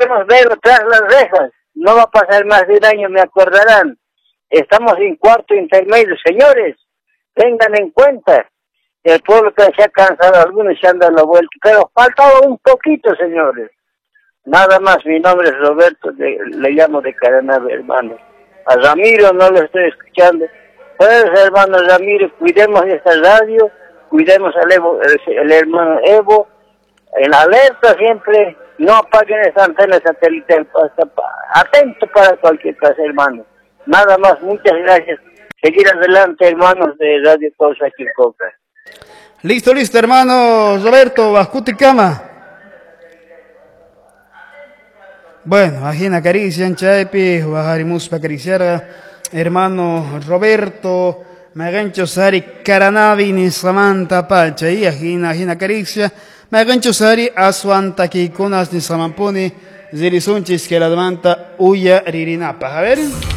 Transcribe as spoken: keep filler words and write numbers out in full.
queremos verlo tras las rejas. No va a pasar más de un año, me acordarán. Estamos en cuarto intermedio, señores. Tengan en cuenta. El pueblo que se ha cansado, algunos se han dado la vuelta, pero faltaba un poquito, señores. Nada más, mi nombre es Roberto, le, le llamo de Caranave, hermano. A Ramiro no lo estoy escuchando. Pues, hermano Ramiro, cuidemos esta radio, cuidemos al Evo, el, el hermano Evo, en alerta siempre, no apaguen esa antena satelital, atento para cualquier cosa, hermano. Nada más, muchas gracias. Seguir adelante, hermanos de Radio Cosa Quilcoca. Listo, listo, hermano Roberto, Bascuticama. Bueno, ajena caricia, en Chaipi, bajarimus para acariciar, hermano Roberto, Magancho Sari, Caranavi, ni Samanta Palcha, y ajena, ajena caricia, Magancho Sari, Asuanta, Kikonas, ni Samamponi, Zirisunchis, que la demanda, Uya, Ririnapa. A ver.